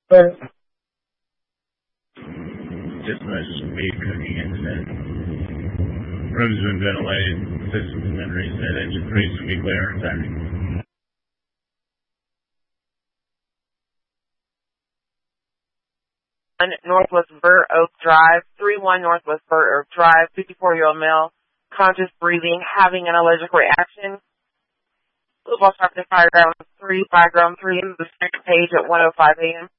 But Dispatch speed cooking incident. Rooms been ventilated. Systems have been reset. Engine 3 should be clear. Sorry. Northwest Burr Oak Drive, 31 Northwest Burr Oak Drive, 54-year-old male, conscious breathing, having an allergic reaction. Football started fire ground 3, in the second page at 1:05 a.m.